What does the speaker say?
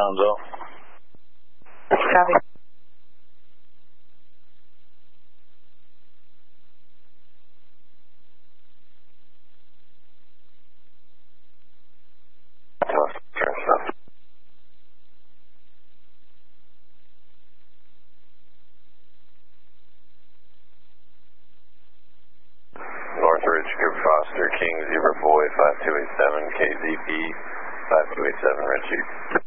Alonzo. Copy. Northridge, Group Foster, King, Zebra Boy, 5287, KZP, 5287, Red Chief.